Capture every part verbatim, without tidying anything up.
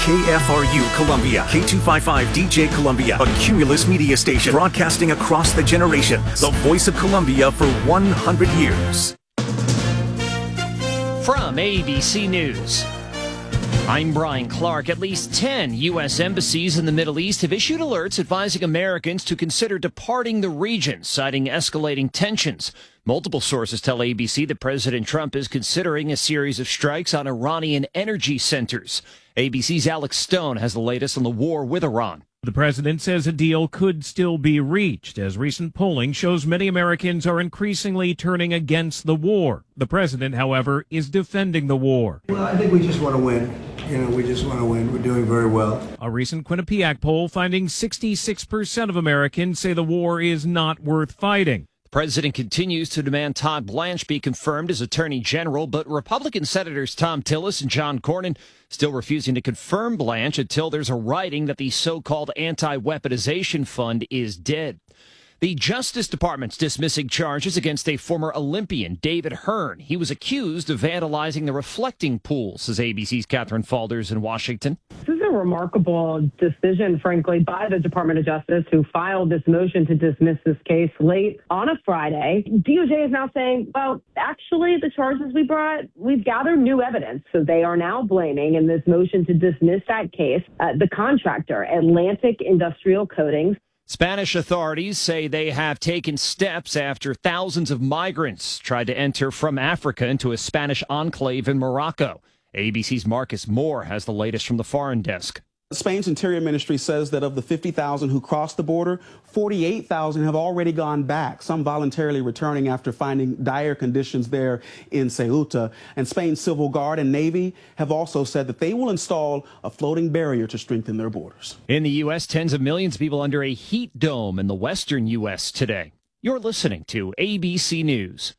K F R U Columbia, K two fifty-five D J Columbia, a Cumulus media station broadcasting across the generations. The voice of Columbia for one hundred years. From A B C News, I'm Brian Clark. At least ten U S embassies in the Middle East have issued alerts advising Americans to consider departing the region, citing escalating tensions. Multiple sources tell A B C that President Trump is considering a series of strikes on Iranian energy centers. A B C's Alex Stone has the latest on the war with Iran. The president says a deal could still be reached, as recent polling shows many Americans are increasingly turning against the war. The president, however, is defending the war. Well, I think we just want to win. You know, we just want to win. We're doing very well. A recent Quinnipiac poll finding sixty-six percent of Americans say the war is not worth fighting. The president continues to demand Todd Blanche be confirmed as Attorney General, but Republican Senators Thom Tillis and John Cornyn still refusing to confirm Blanche until there's a writing that the so-called anti-weaponization fund is dead. The Justice Department's dismissing charges against a former Olympian, David Hearn. He was accused of vandalizing the reflecting pool, says A B C's Catherine Falders in Washington. This is a remarkable decision, frankly, by the Department of Justice, who filed this motion to dismiss this case late on a Friday. D O J is now saying, well, actually, the charges we brought, we've gathered new evidence. So they are now blaming, in this motion to dismiss that case, uh, the contractor, Atlantic Industrial Coatings. Spanish authorities say they have taken steps after thousands of migrants tried to enter from Africa into a Spanish enclave in Morocco. A B C's Marcus Moore has the latest from the foreign desk. Spain's Interior Ministry says that of the fifty thousand who crossed the border, forty-eight thousand have already gone back, some voluntarily returning after finding dire conditions there in Ceuta. And Spain's Civil Guard and Navy have also said that they will install a floating barrier to strengthen their borders. In the U S, tens of millions of people under a heat dome in the western U S today. You're listening to A B C News.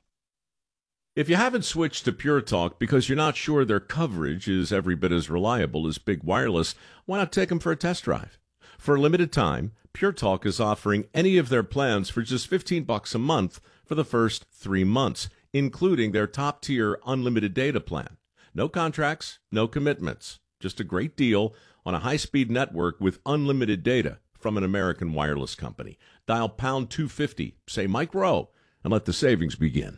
If you haven't switched to Pure Talk because you're not sure their coverage is every bit as reliable as Big Wireless, why not take them for a test drive? For a limited time, Pure Talk is offering any of their plans for just fifteen bucks a month for the first three months, including their top-tier unlimited data plan. No contracts, no commitments, just a great deal on a high-speed network with unlimited data from an American wireless company. Dial pound two fifty, say Mike Rowe, and let the savings begin.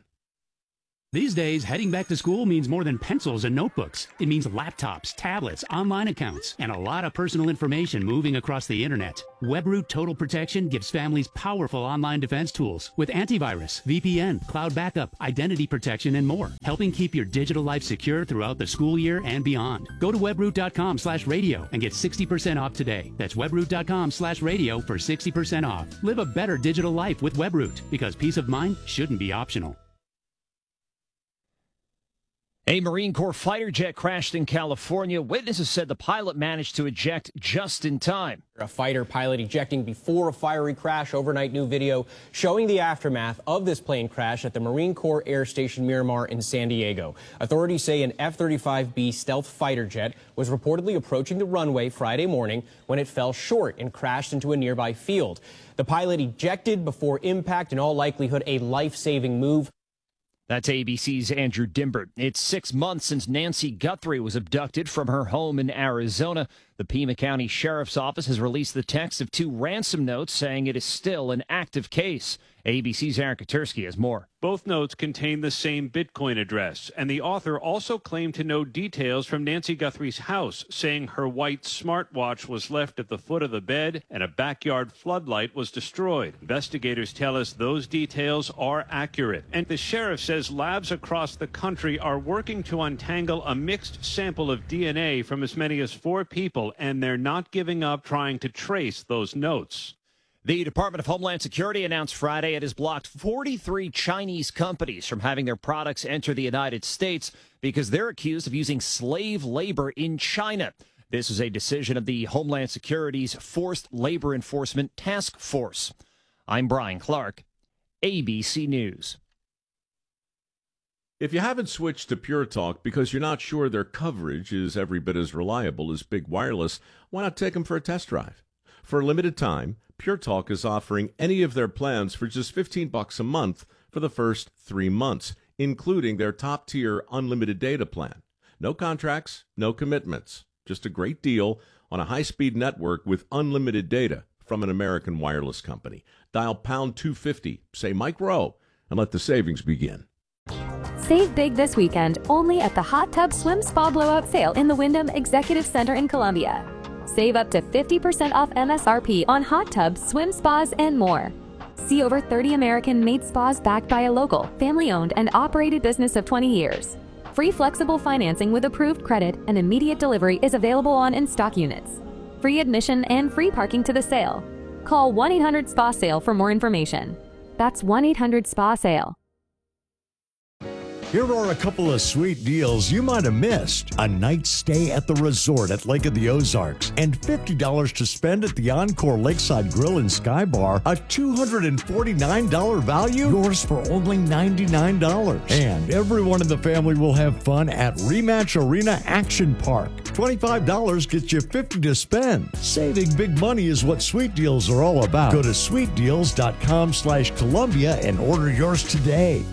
These days, heading back to school means more than pencils and notebooks. It means laptops, tablets, online accounts, and a lot of personal information moving across the internet. WebRoot Total Protection gives families powerful online defense tools with antivirus, V P N, cloud backup, identity protection, and more, helping keep your digital life secure throughout the school year and beyond. Go to webroot.com slash radio and get sixty percent off today. That's webroot.com slash radio for sixty percent off. Live a better digital life with WebRoot, because peace of mind shouldn't be optional. A Marine Corps fighter jet crashed in California. Witnesses said the pilot managed to eject just in time. A fighter pilot ejecting before a fiery crash. Overnight new video showing the aftermath of this plane crash at the Marine Corps Air Station Miramar in San Diego. Authorities say an F thirty-five B stealth fighter jet was reportedly approaching the runway Friday morning when it fell short and crashed into a nearby field. The pilot ejected before impact, in all likelihood a life-saving move. That's A B C's Andrew Dimbert. It's six months since Nancy Guthrie was abducted from her home in Arizona. The Pima County Sheriff's Office has released the text of two ransom notes saying it is still an active case. A B C's Aaron Katersky has more. Both notes contain the same Bitcoin address, and the author also claimed to know details from Nancy Guthrie's house, saying her white smartwatch was left at the foot of the bed and a backyard floodlight was destroyed. Investigators tell us those details are accurate, and the sheriff says labs across the country are working to untangle a mixed sample of D N A from as many as four people, and they're not giving up trying to trace those notes. The Department of Homeland Security announced Friday it has blocked forty-three Chinese companies from having their products enter the United States because they're accused of using slave labor in China. This is a decision of the Homeland Security's Forced Labor Enforcement Task Force. I'm Brian Clark, A B C News. If you haven't switched to Pure Talk because you're not sure their coverage is every bit as reliable as Big Wireless, why not take them for a test drive? For a limited time, Pure Talk is offering any of their plans for just fifteen bucks a month for the first three months, including their top-tier unlimited data plan. No contracts, no commitments, Just a great deal on a high-speed network with unlimited data from an American wireless company. Dial pound two fifty, say Mike Rowe, and let the savings begin. Save big this weekend only at the Hot Tub Swim Spa Blowout Sale in the Wyndham Executive Center in Columbia. Save up to fifty percent off M S R P on hot tubs, swim spas, and more. See over thirty American-made spas backed by a local, family-owned, and operated business of twenty years. Free flexible financing with approved credit and immediate delivery is available on in-stock units. Free admission and free parking to the sale. Call one eight hundred S P A SALE for more information. That's one eight hundred S P A SALE. Here are a couple of sweet deals you might have missed. A night stay at the resort at Lake of the Ozarks and fifty dollars to spend at the Encore Lakeside Grill and Sky Bar. A two hundred forty-nine dollars value, yours for only ninety-nine dollars. And everyone in the family will have fun at Rematch Arena Action Park. twenty-five dollars gets you fifty dollars to spend. Saving big money is what Sweet Deals are all about. Go to sweet deals dot com slash Columbia and order yours today.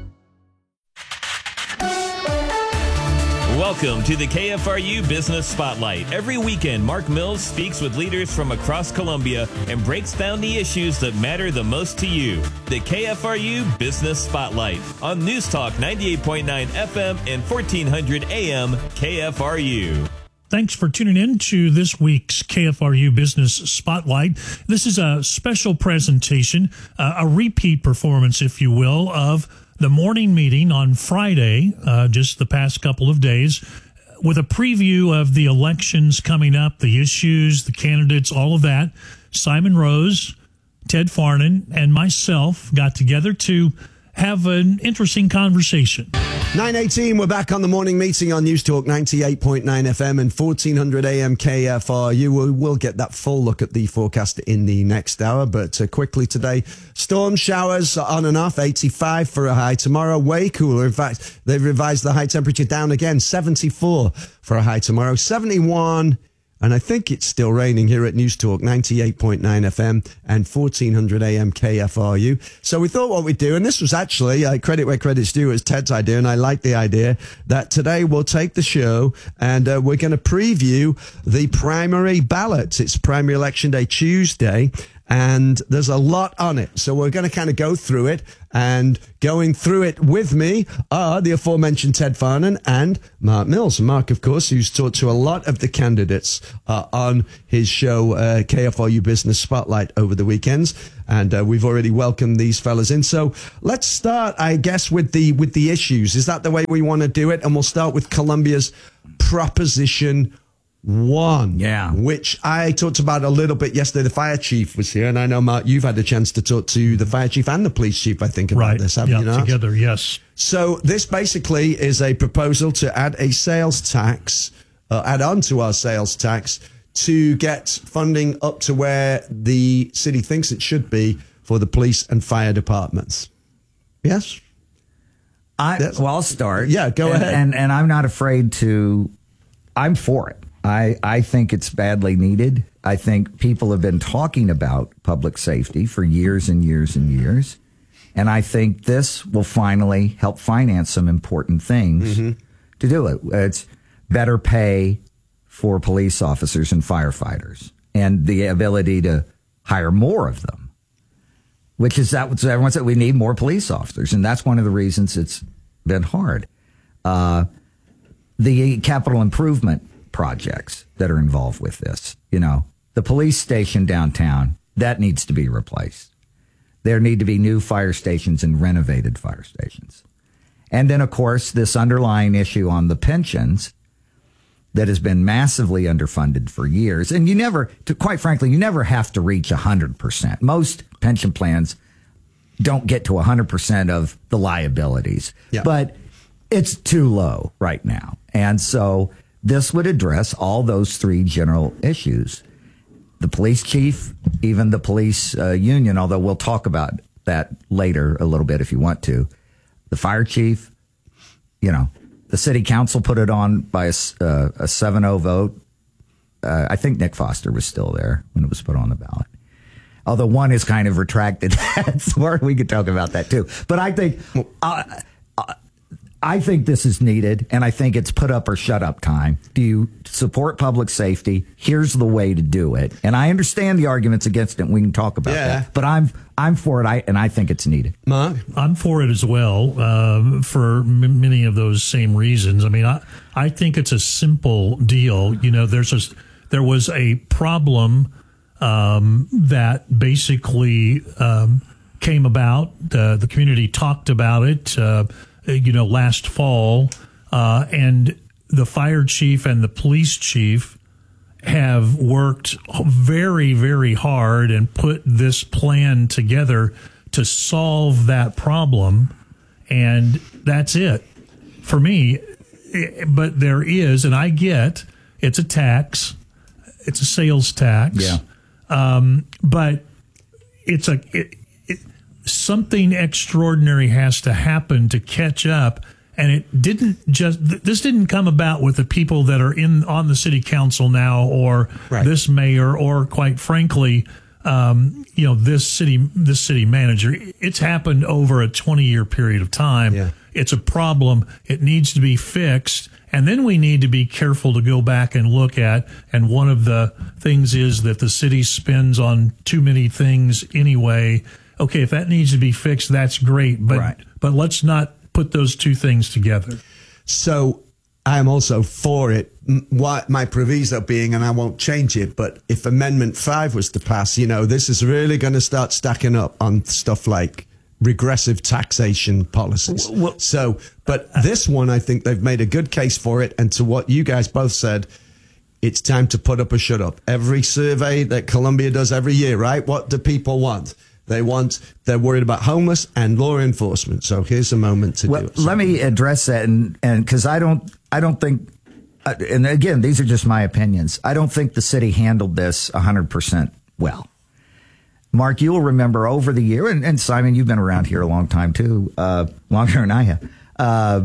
Welcome to the K F R U Business Spotlight. Every weekend, Mark Mills speaks with leaders from across Columbia and breaks down the issues that matter the most to you. The K F R U Business Spotlight on News Talk ninety-eight point nine F M and fourteen hundred A M K F R U. Thanks for tuning in to this week's K F R U Business Spotlight. This is a special presentation, uh, a repeat performance, if you will, of the morning meeting on Friday, uh, just the past couple of days, with a preview of the elections coming up, the issues, the candidates, all of that. Simon Rose, Ted Farnan, and myself got together to have an interesting conversation. nine eighteen, we're back on the morning meeting on News Talk ninety-eight point nine F M and fourteen hundred A M K F R U. We'll, we'll get that full look at the forecast in the next hour, but uh, quickly today, storm showers on and off, eighty-five for a high. Tomorrow, way cooler. In fact, they've revised the high temperature down again, seventy-four for a high tomorrow, seventy-one. And I think it's still raining here at News Talk ninety-eight point nine F M and fourteen hundred A M K F R U. So we thought what we'd do, and this was actually, uh, credit where credit's due, as Ted's idea, and I like the idea, that today we'll take the show and uh, we're going to preview the primary ballots. It's primary election day Tuesday, and there's a lot on it. So we're going to kind of go through it, and going through it with me are the aforementioned Ted Farnan and Mark Mills. Mark, of course, who's talked to a lot of the candidates uh, on his show, uh, K F R U Business Spotlight, over the weekends. And uh, we've already welcomed these fellas in. So let's start, I guess, with the with the issues. Is that the way we want to do it? And we'll start with Columbia's Proposition One, yeah, which I talked about a little bit yesterday. The fire chief was here, and I know, Mark, you've had a chance to talk to the fire chief and the police chief, I think, about right. this, haven't yeah, you not? Together, yes. So this basically is a proposal to add a sales tax, uh, add on to our sales tax, to get funding up to where the city thinks it should be for the police and fire departments. Yes? I, yes. Well, I'll start. Yeah, go and, ahead. And, and I'm not afraid to, I'm for it. I, I think it's badly needed. I think people have been talking about public safety for years and years and years. And I think this will finally help finance some important things mm-hmm. to do it. It's better pay for police officers and firefighters and the ability to hire more of them, which is that what everyone said, we need more police officers. And that's one of the reasons it's been hard. Uh, the capital improvement projects that are involved with this. You know, the police station downtown, that needs to be replaced. There need to be new fire stations and renovated fire stations. And then, of course, this underlying issue on the pensions that has been massively underfunded for years. And you never, to, quite frankly, you never have to reach one hundred percent. Most pension plans don't get to one hundred percent of the liabilities. Yeah. But it's too low right now. And so this would address all those three general issues. The police chief, even the police uh, union, although we'll talk about that later a little bit if you want to. The fire chief, you know, the city council put it on by a, uh, a seven oh vote. Uh, I think Nick Foster was still there when it was put on the ballot. Although one is kind of retracted that, so we could talk about that too. But I think... Uh, uh, I think this is needed, and I think it's put up or shut up time. Do you support public safety? Here's the way to do it. And I understand the arguments against it. We can talk about Yeah. that. But I'm I'm for it, I, and I think it's needed. Mark? I'm for it as well, um, for m- many of those same reasons. I mean, I, I think it's a simple deal. You know, there's a, there was a problem um, that basically um, came about. Uh, the community talked about it. Uh, you know, last fall, uh, and the fire chief and the police chief have worked very, very hard and put this plan together to solve that problem. And that's it for me. But there is, and I get it's a tax, it's a sales tax. Yeah. Um, but it's a, it, something extraordinary has to happen to catch up, and it didn't just this didn't come about with the people that are in on the city council now, or Right. this mayor, or quite frankly, um, you know, this city this city manager. It's happened over a twenty year period of time. Yeah. It's a problem. It needs to be fixed. And then we need to be careful to go back and look at, and one of the things is that the city spends on too many things anyway. Okay, if that needs to be fixed, that's great, but Right. but let's not put those two things together. So I'm also for it. M- What my proviso being, and I won't change it, but if Amendment five was to pass, you know, this is really going to start stacking up on stuff like regressive taxation policies. Well- so, but this one, I think they've made a good case for it. And to what you guys both said, it's time to put up or shut up. Every survey that Columbia does every year, right? What do people want? They want, they're worried about homeless and law enforcement. So here's a moment to Well, do it. let me address that, and and because I don't, I don't think, uh, and again, these are just my opinions. I don't think the city handled this one hundred percent well. Mark, you'll remember over the year, and, and Simon, you've been around here a long time too, uh, longer than I have. Uh,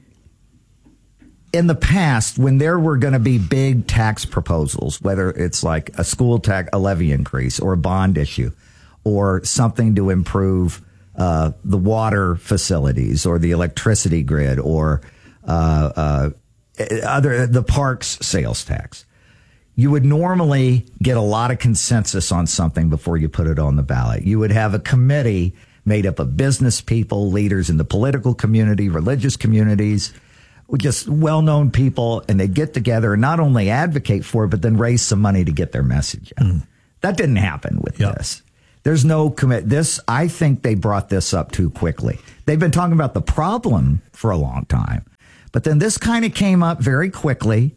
in the past, when there were going to be big tax proposals, whether it's like a school tax, a levy increase, or a bond issue, or something to improve uh, the water facilities or the electricity grid, or uh, uh, other the parks sales tax, you would normally get a lot of consensus on something before you put it on the ballot. You would have a committee made up of business people, leaders in the political community, religious communities, just well-known people, and they'd get together and not only advocate for it, but then raise some money to get their message out. Mm. That didn't happen with yep. this. There's no commit. This, I think they brought this up too quickly. They've been talking about the problem for a long time, but then this kind of came up very quickly,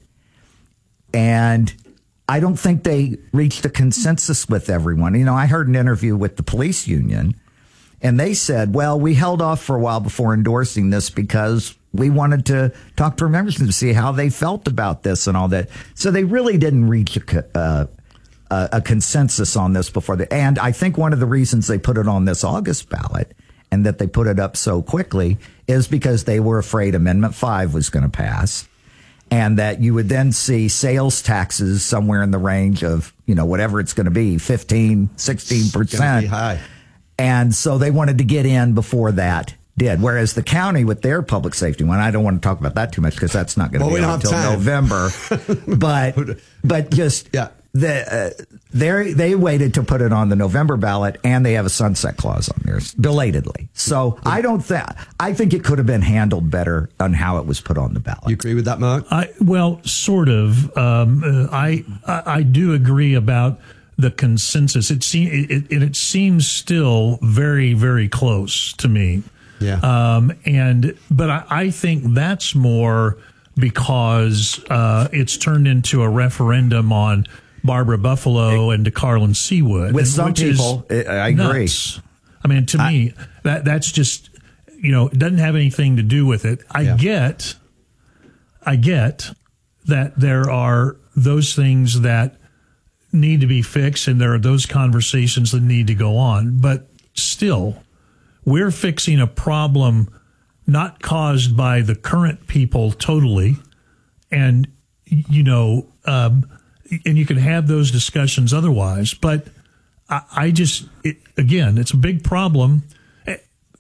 and I don't think they reached a consensus with everyone. You know, I heard an interview with the police union, and they said, well, we held off for a while before endorsing this because we wanted to talk to our members to see how they felt about this and all that. So they really didn't reach a, uh, a, a consensus on this before. The, and I think one of the reasons they put it on this August ballot and that they put it up so quickly is because they were afraid Amendment five was going to pass, and that you would then see sales taxes somewhere in the range of, you know, whatever it's going to be, fifteen, sixteen percent. High. And so they wanted to get in before that did. Whereas the county with their public safety one, I don't want to talk about that too much because that's not going to well, be on until November. but but just yeah. the uh, they they waited to put it on the November ballot, and they have a sunset clause on theirs belatedly. So yeah. I don't think I think it could have been handled better on how it was put on the ballot. You agree with that, Mark? I well, sort of. Um, uh, I, I I do agree about the consensus. It seems it, it, it seems still very very close to me. Yeah. Um, and but I, I think that's more because uh, it's turned into a referendum on Barbara Buffalo it, and DeCarlin Seawood. With some people, I agree. Nuts. I mean, to I, me, that that's just, you know, it doesn't have anything to do with it. I yeah. get, I get that there are those things that need to be fixed, and there are those conversations that need to go on. But still, we're fixing a problem not caused by the current people totally. And, you know, um, and you can have those discussions otherwise. But I, I just, it, again, it's a big problem.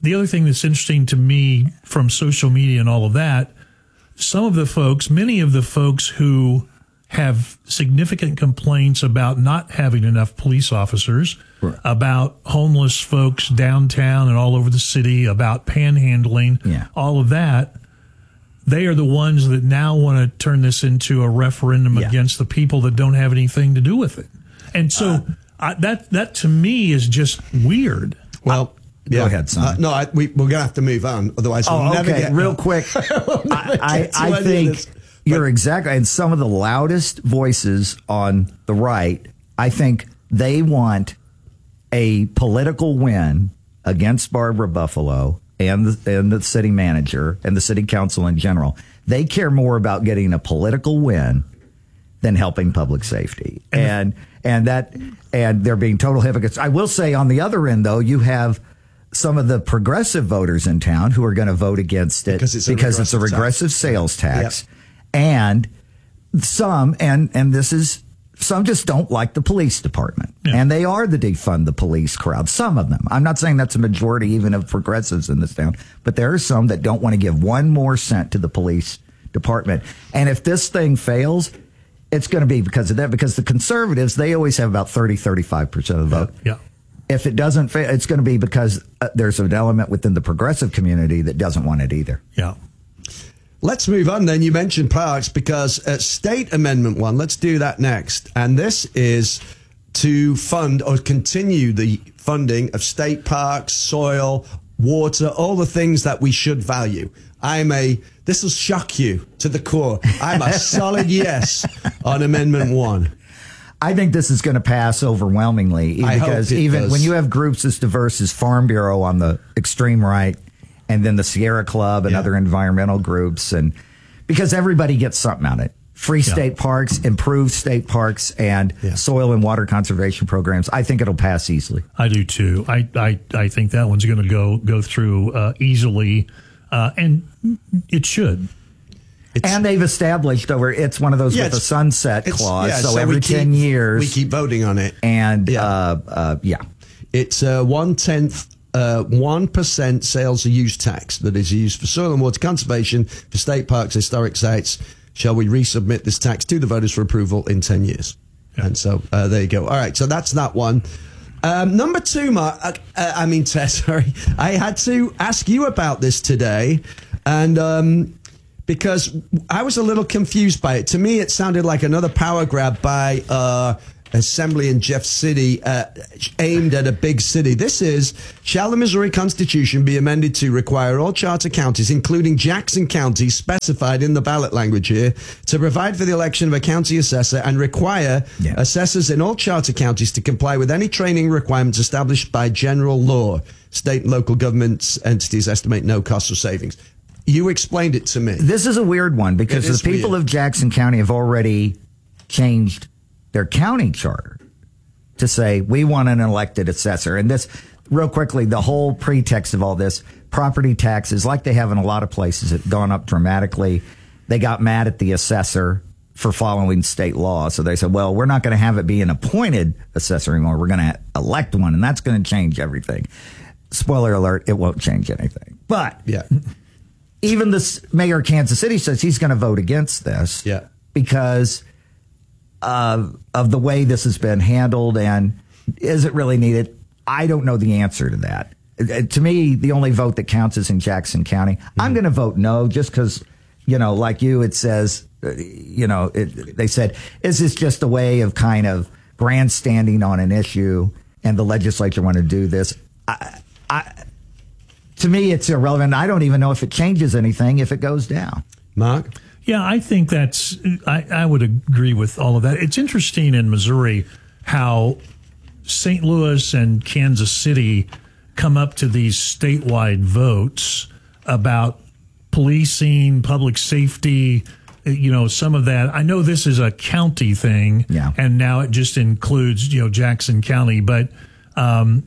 the other thing that's interesting to me from social media and all of that, some of the folks, many of the folks who have significant complaints about not having enough police officers, right. about homeless folks downtown and all over the city, about panhandling, yeah. all of that, they are the ones that now want to turn this into a referendum yeah. against the people that don't have anything to do with it. And so uh, I, that that to me is just weird. Well, Go yeah. ahead, son. Uh, no, I, we, we're going to have to move on. Otherwise, we'll oh, never okay. get... Real quick, we'll I, I, I think this, you're exactly... And some of the loudest voices on the right, I think they want a political win against Barbara Buffalo and the, and the city manager and the city council in general. They care more about getting a political win than helping public safety. And and that and they're being total hypocrites. I will say on the other end, though, you have some of the progressive voters in town who are going to vote against it because it's a because regressive, it's a regressive tax. sales tax. Yep. And some, and, and this is, some just don't like the police department. Yeah. And they are the defund the police crowd. Some of them. I'm not saying that's a majority even of progressives in this town, but there are some that don't want to give one more cent to the police department. And if this thing fails, it's going to be because of that, because the conservatives, they always have about thirty, thirty-five percent of the vote. Yeah. If it doesn't fail, it's going to be because uh, there's an element within the progressive community that doesn't want it either. Yeah. Let's move on then. You mentioned parks because uh, State Amendment one, let's do that next. And this is to fund or continue the funding of state parks, soil, water, all the things that we should value. I'm a, this will shock you to the core. I'm a solid yes on Amendment one. I think this is going to pass overwhelmingly I because hope it even does. when you have groups as diverse as Farm Bureau on the extreme right and then the Sierra Club and yeah. other environmental groups, and because everybody gets something out of it. Free Yeah. state parks, improved state parks, and Yeah. soil and water conservation programs. I think it'll pass easily. I do too. I I, I think that one's going to go go through uh, easily, uh, and it should. It's, and they've established over it's one of those Yeah, with a it's- sunset it's- clause. yeah, so, so every we keep- ten years we keep voting on it. And Yeah. uh, uh, yeah, It's a one tenth, uh, one percent sales and use tax that is used for soil and water conservation for state parks, historic sites. Shall we resubmit this tax to the voters for approval in ten years? Yeah. And so uh, there you go. All right, so that's that one. Um, number two, Mark, uh, uh, I mean, Ted, sorry. I had to ask you about this today, and um, because I was a little confused by it. To me, it sounded like another power grab by uh, Assembly in Jeff City uh, aimed at a big city. This is, shall the Missouri Constitution be amended to require all charter counties, including Jackson County, specified in the ballot language here, to provide for the election of a county assessor and require Yeah. assessors in all charter counties to comply with any training requirements established by general law. State and local governments entities estimate no costs or savings. You explained it to me. This is a weird one because It is the people weird. of Jackson County have already changed their county charter to say we want an elected assessor. And this, real quickly, the whole pretext of all this, property taxes, like they have in a lot of places, have gone up dramatically. They got mad at the assessor for following state law. So they said, well, we're not going to have it be an appointed assessor anymore. We're going to elect one, and that's going to change everything. Spoiler alert, it won't change anything. But Yeah. even the mayor of Kansas City says he's going to vote against this Yeah. because uh, of the way this has been handled. And is it really needed? I don't know the answer to that. Uh, To me, the only vote that counts is in Jackson County. Mm-hmm. I'm going to vote no just because, you know, like you, it says, uh, you know, it, they said, is this just a way of kind of grandstanding on an issue and the legislature want to do this? I, I, to me, it's irrelevant. I don't even know if it changes anything if it goes down. Mark? Yeah, I think that's, I, I would agree with all of that. It's interesting in Missouri how Saint Louis and Kansas City come up to these statewide votes about policing, public safety, you know, some of that. I know this is a county thing, Yeah. and now it just includes, you know, Jackson County, but um,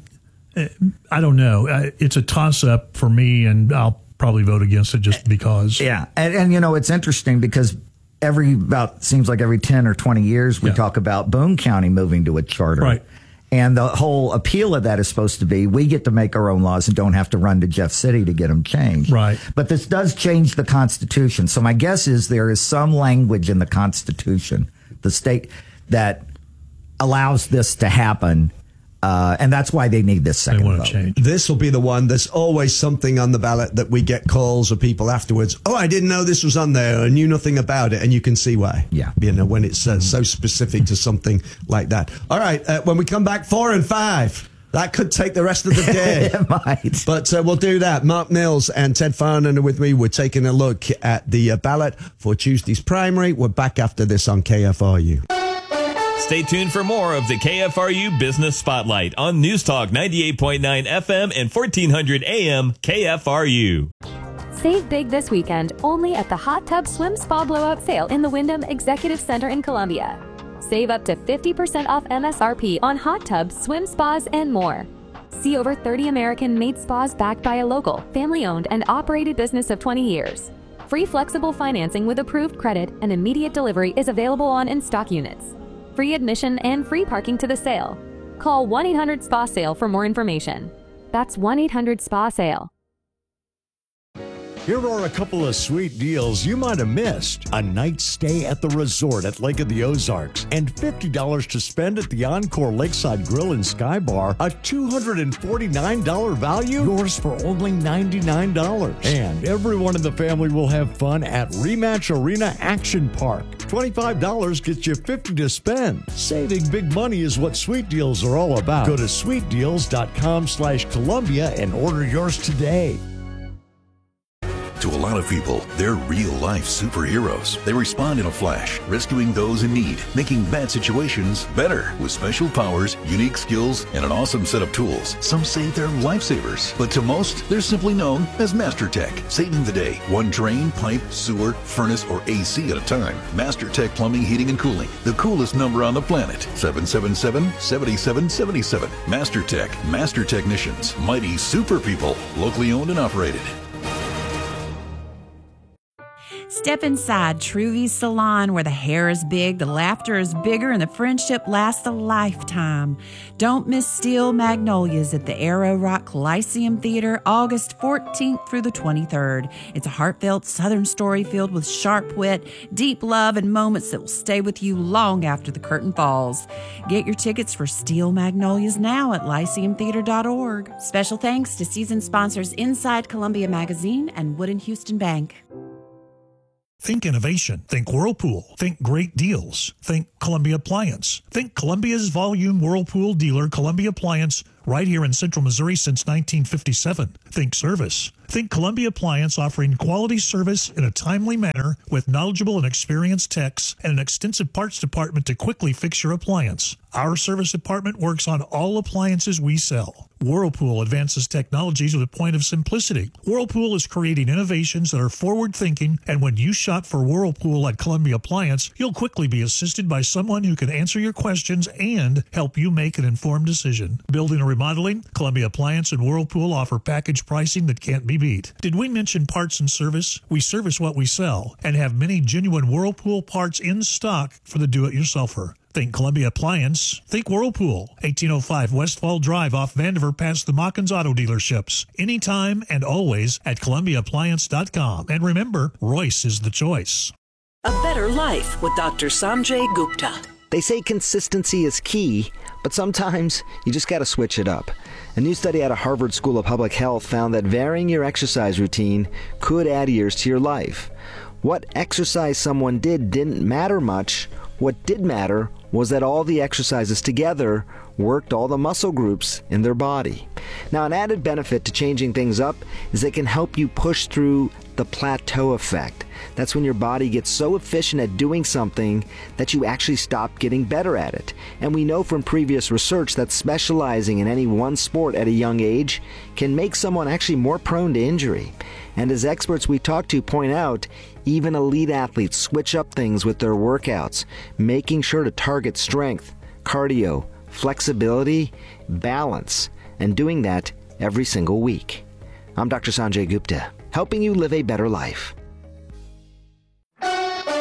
I don't know. It's a toss-up for me, and I'll probably vote against it just because. Yeah, and, and you know, it's interesting because every about seems like every ten or twenty years we Yeah. talk about Boone County moving to a charter, Right. And the whole appeal of that is supposed to be we get to make our own laws and don't have to run to Jeff City to get them changed. Right. But this does change the Constitution. So my guess is there is some language in the Constitution, the state, that allows this to happen. Uh, and that's why they need this second they want vote. to change. This will be the one. There's always something on the ballot that we get calls of people afterwards. Oh, I didn't know this was on there. I knew nothing about it. And you can see why. Yeah. You know, when it's uh, so specific to something like that. All right. Uh, when we come back, four and five. That could take the rest of the day. It might. But uh, we'll do that. Mark Mills and Ted Farnan are with me. We're taking a look at the uh, ballot for Tuesday's primary. We're back after this on K F R U. Stay tuned for more of the K F R U Business Spotlight on News Talk ninety-eight point nine F M and fourteen hundred A M K F R U. Save big this weekend only at the Hot Tub Swim Spa Blowout Sale in the Wyndham Executive Center in Columbia. Save up to fifty percent off M S R P on hot tubs, swim spas, and more. See over thirty American-made spas backed by a local, family-owned, and operated business of twenty years. Free flexible financing with approved credit and immediate delivery is available on in-stock units. Free admission and free parking to the sale. Call one eight hundred S P A SALE for more information. That's one eight hundred S P A SALE. Here are a couple of sweet deals you might have missed. A night stay at the resort at Lake of the Ozarks and fifty dollars to spend at the Encore Lakeside Grill and Sky Bar. A two hundred forty-nine dollars value, yours for only ninety-nine dollars. And everyone in the family will have fun at Rematch Arena Action Park. twenty-five dollars gets you fifty dollars to spend. Saving big money is what Sweet Deals are all about. Go to sweet deals dot com slash Columbia and order yours today. To a lot of people, they're real-life superheroes. They respond in a flash, rescuing those in need, making bad situations better with special powers, unique skills, and an awesome set of tools. Some say they're lifesavers, but to most, they're simply known as MasterTech, saving the day, one drain, pipe, sewer, furnace, or A C at a time. MasterTech Plumbing, Heating, and Cooling, the coolest number on the planet. seven seven seven, seven seven seven seven. MasterTech, Master Technicians, mighty super people, locally owned and operated. Step inside Truvy's Salon, where the hair is big, the laughter is bigger, and the friendship lasts a lifetime. Don't miss Steel Magnolias at the Arrow Rock Lyceum Theater, August fourteenth through the twenty-third. It's a heartfelt Southern story filled with sharp wit, deep love, and moments that will stay with you long after the curtain falls. Get your tickets for Steel Magnolias now at lyceum theater dot org. Special thanks to season sponsors Inside Columbia Magazine and Wood and Houston Bank. Think innovation. Think Whirlpool. Think great deals. Think Columbia Appliance. Think Columbia's volume Whirlpool dealer, Columbia Appliance, right here in Central Missouri since nineteen fifty-seven. Think service. Think Columbia Appliance, offering quality service in a timely manner with knowledgeable and experienced techs and an extensive parts department to quickly fix your appliance. Our service department works on all appliances we sell. Whirlpool advances technologies with a point of simplicity. Whirlpool is creating innovations that are forward-thinking, and when you shop for Whirlpool at Columbia Appliance, you'll quickly be assisted by someone who can answer your questions and help you make an informed decision. Building or remodeling, Columbia Appliance and Whirlpool offer package pricing that can't be beat. Did we mention parts and service? We service what we sell and have many genuine Whirlpool parts in stock for the do-it-yourselfer. Think Columbia Appliance. Think Whirlpool. eighteen oh five Westfall Drive off Vandiver past the Mockins Auto Dealerships. Anytime and always at Columbia Appliance dot com. And remember, Royce is the choice. A better life with Doctor Sanjay Gupta. They say consistency is key, but sometimes you just got to switch it up. A new study out of Harvard School of Public Health found that varying your exercise routine could add years to your life. What exercise someone did didn't matter much. What did matter was that all the exercises together worked all the muscle groups in their body. Now, an added benefit to changing things up is it can help you push through the plateau effect. That's when your body gets so efficient at doing something that you actually stop getting better at it. And we know from previous research that specializing in any one sport at a young age can make someone actually more prone to injury. And as experts we talk to point out, even elite athletes switch up things with their workouts, making sure to target strength, cardio, flexibility, balance, and doing that every single week. I'm Doctor Sanjay Gupta, helping you live a better life.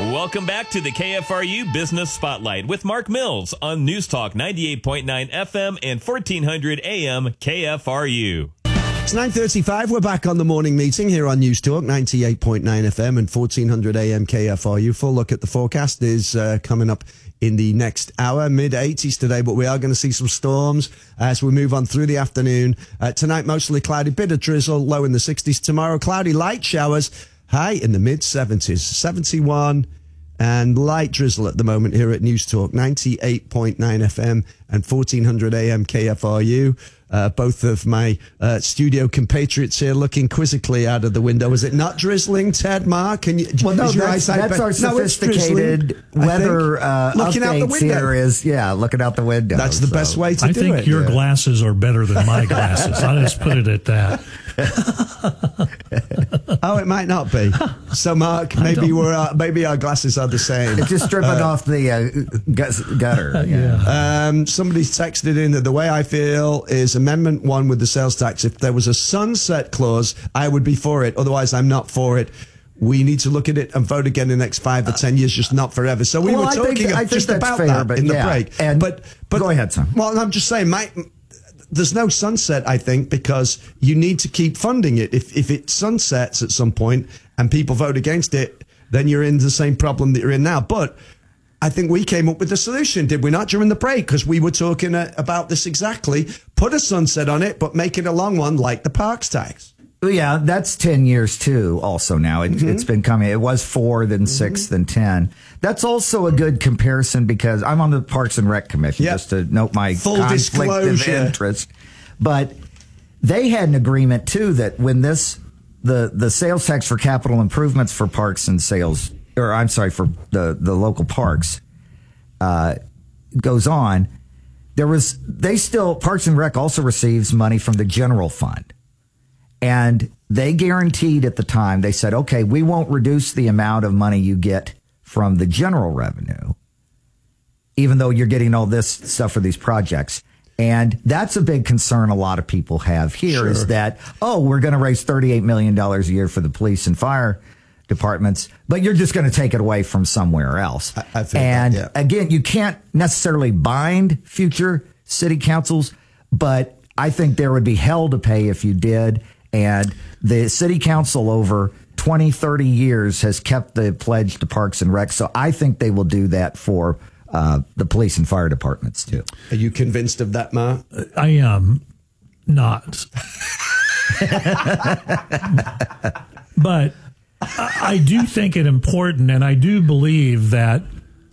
Welcome back to the K F R U Business Spotlight with Mark Mills on News Talk ninety-eight point nine F M and fourteen hundred A M K F R U. It's nine thirty-five. We're back on the morning meeting here on News Talk ninety-eight point nine F M and fourteen hundred A M K F R U. Full look at the forecast is uh, coming up in the next hour, mid eighties today, but we are going to see some storms as we move on through the afternoon. Uh, tonight, mostly cloudy, bit of drizzle, low in the sixties. Tomorrow, cloudy, light showers, high in the mid seventies, seventy-one, and light drizzle at the moment here at News Talk ninety-eight point nine F M and fourteen hundred A M K F R U. Uh, both of my uh, studio compatriots here looking quizzically out of the window. Is it not drizzling, Ted, Mark? Can you, well, no, that's, that's our sophisticated no, weather uh, looking out the window. Here is, yeah, looking out the window. That's the so. best way to I do it. I think your yeah. glasses are better than my glasses. I'll just put it at that. Oh, it might not be. So, Mark, maybe we're uh, maybe our glasses are the same. It's just dripping uh, off the uh, gutter. Uh, yeah. Um, somebody's texted in that the way I feel is Amendment One with the sales tax. If there was a sunset clause, I would be for it. Otherwise, I'm not for it. We need to look at it and vote again in the next five or ten years, just not forever. So we well, were talking I think, I just think about fair, that but in yeah. the break. And but but go ahead, son. Well, I'm just saying, my. There's no sunset, I think, because you need to keep funding it. If if it sunsets at some point and people vote against it, then you're in the same problem that you're in now. But I think we came up with the solution, did we not, during the break? Because we were talking uh, about this exactly. Put a sunset on it, but make it a long one like the parks tax. Yeah, that's ten years too also now. It, mm-hmm. It's been coming. It was four, then six, mm-hmm. then ten. That's also a good comparison because I'm on the Parks and Rec Commission, yep. just to note my Full conflict disclosure. of interest. But they had an agreement too that when this, the, the sales tax for capital improvements for parks and sales, or I'm sorry, for the, the local parks, uh, goes on, there was, they still, Parks and Rec also receives money from the general fund. And they guaranteed at the time, they said, okay, we won't reduce the amount of money you get from the general revenue, even though you're getting all this stuff for these projects. And that's a big concern a lot of people have here sure. is that, oh, we're going to raise thirty-eight million dollars a year for the police and fire departments, but you're just going to take it away from somewhere else. I, I think and that, yeah. again, you can't necessarily bind future city councils, but I think there would be hell to pay if you did. And the city council over twenty, thirty years has kept the pledge to Parks and Rec. So I think they will do that for uh, the police and fire departments, too. Are you convinced of that, Mark? I am not. But I do think it important, and I do believe that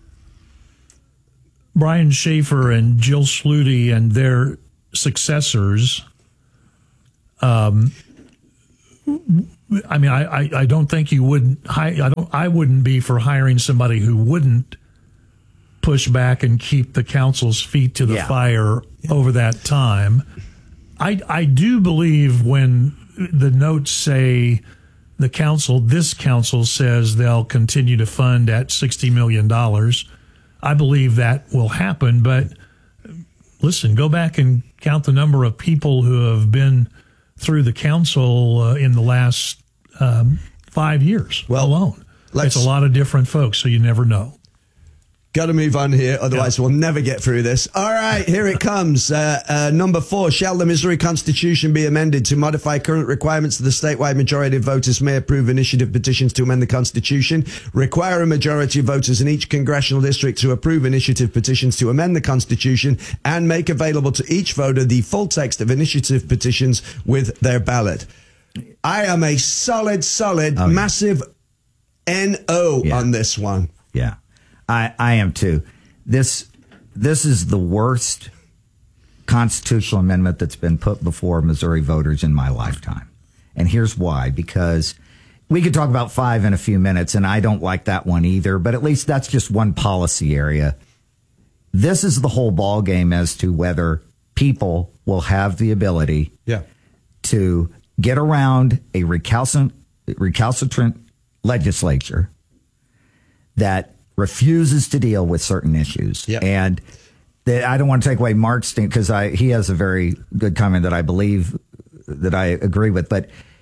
Brian Schaefer and Jill Schluty and their successors, um, I mean, I, I, I don't think you would. I don't. I wouldn't be for hiring somebody who wouldn't push back and keep the council's feet to the yeah. fire yeah. over that time. I I do believe when the notes say the council, this council says they'll continue to fund at sixty million dollars. I believe that will happen. But listen, go back and count the number of people who have been through the council uh, in the last um, five years well, alone. It's a lot of different folks, so you never know. Got to move on here, otherwise yeah. we'll never get through this. All right, here it comes. Uh, uh, number four, shall the Missouri Constitution be amended to modify current requirements that the statewide majority of voters may approve initiative petitions to amend the Constitution, require a majority of voters in each congressional district to approve initiative petitions to amend the Constitution, and make available to each voter the full text of initiative petitions with their ballot. I am a solid, solid, oh, yeah. massive N O yeah. on this one. Yeah. I, I am too. This this is the worst constitutional amendment that's been put before Missouri voters in my lifetime. And here's why. Because we could talk about five in a few minutes, and I don't like that one either, but at least that's just one policy area. This is the whole ballgame as to whether people will have the ability yeah. to get around a recalcitrant, recalcitrant legislature that refuses to deal with certain issues. Yep. And the, I don't want to take away Mark's thing because I he has a very good comment that I believe that I agree with. But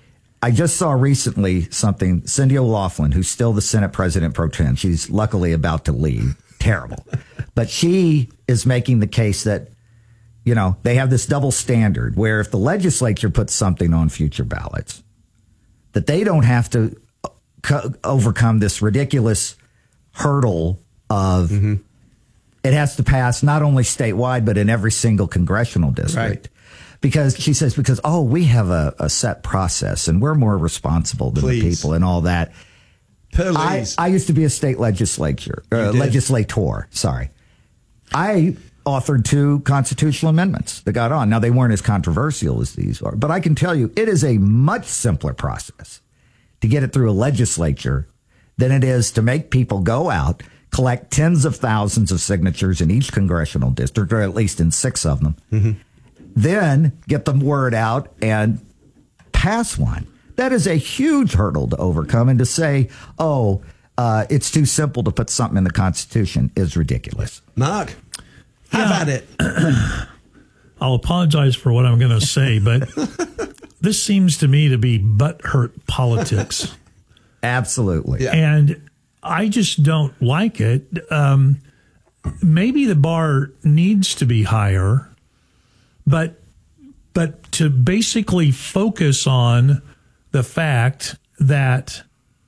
I just saw recently something, Cindy O'Loughlin, who's still the Senate President pro tem. She's luckily about to leave. Terrible. But she is making the case that, you know, they have this double standard where if the legislature puts something on future ballots, that they don't have to co- overcome this ridiculous hurdle of mm-hmm. it has to pass not only statewide, but in every single congressional district. Right. Because she says, because, oh, we have a, a set process and we're more responsible than Please. the people and all that. I, I used to be a state legislature, uh, legislator, sorry. I authored two constitutional amendments that got on. Now, they weren't as controversial as these are, but I can tell you it is a much simpler process to get it through a legislature than it is to make people go out, collect tens of thousands of signatures in each congressional district, or at least in six of them, mm-hmm. then get the word out and pass one. That is a huge hurdle to overcome. And to say, oh, uh, it's too simple to put something in the Constitution is ridiculous. Mark, have yeah. at it. I'll apologize for what I'm going to say, but this seems to me to be butthurt politics. Absolutely. Yeah. And I just don't like it. Um, maybe the bar needs to be higher, but but to basically focus on the fact that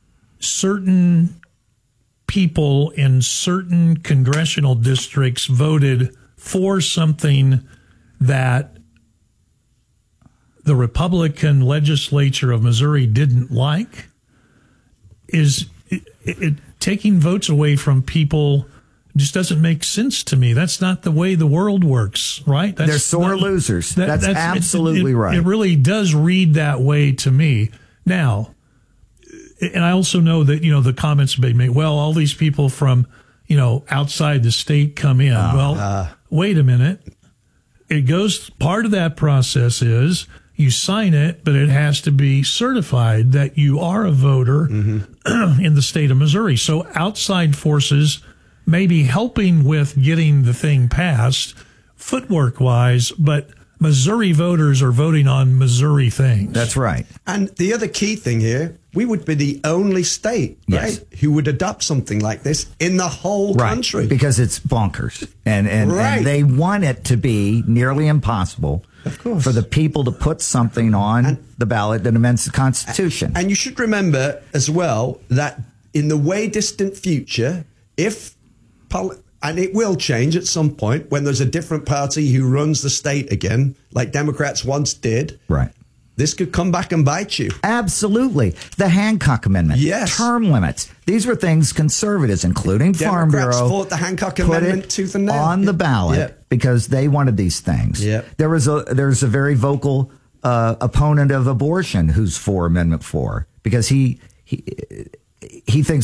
certain people in certain congressional districts voted for something that the Republican legislature of Missouri didn't like is it, it, taking votes away from people just doesn't make sense to me. That's not the way the world works, right? That's They're sore not, losers. That, that's, that's absolutely it, it, right. It really does read that way to me. Now, and I also know that, you know, the comments have been made, well, all these people from, you know, outside the state come in. Uh, well, uh, wait a minute. It goes, part of that process is you sign it, but it has to be certified that you are a voter mm-hmm. in the state of Missouri. So outside forces may be helping with getting the thing passed footwork wise, but Missouri voters are voting on Missouri things. That's right. And the other key thing here, we would be the only state, yes. right, who would adopt something like this in the whole right. country. Because it's bonkers. And, and, right. and they want it to be nearly impossible of course. for the people to put something on and, the ballot that amends the Constitution. And you should remember as well that in the way distant future, if poli- and it will change at some point when there's a different party who runs the state again, like Democrats once did. Right. This could come back and bite you. Absolutely. The Hancock Amendment. Yes. Term limits. These were things conservatives, including Farm Democrats Bureau, fought the Hancock put Amendment it tooth and nail. on the ballot yep. because they wanted these things. Yep. There was a there's a very vocal uh, opponent of abortion who's for Amendment four because he he he thinks